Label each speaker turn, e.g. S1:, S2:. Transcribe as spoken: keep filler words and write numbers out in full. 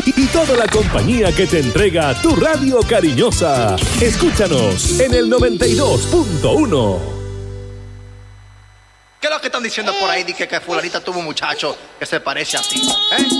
S1: y toda la compañía que te entrega tu radio cariñosa. Escúchanos en el noventa y dos punto uno.
S2: ¿Qué es lo que están diciendo por ahí? Dice que fulanita tuvo un muchacho que se parece a ti, ¿eh?